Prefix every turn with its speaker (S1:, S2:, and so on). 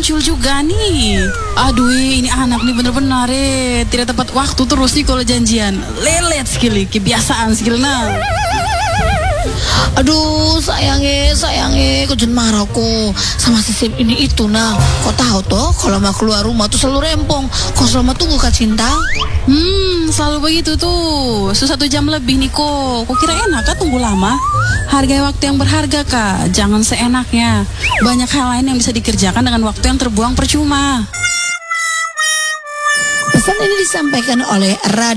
S1: muncul juga nih. Aduh, ini anak nih bener-bener tidak tepat waktu terus nih kalau janjian. Lelet sekali, kebiasaan sekali nah.
S2: Aduh sayangnya kok jangan marah kok sama si ini itu nah. Kau tahu toh kalau mau keluar rumah tuh selalu rempong. Kau selama tunggu Kak Cinta?
S1: Selalu begitu tuh. 1 jam lebih nih kok. Kok kira enak kah tunggu lama? Hargai waktu yang berharga Kak. Jangan seenaknya. Banyak hal lain yang bisa dikerjakan dengan waktu yang terbuang percuma.
S2: Pesan ini disampaikan oleh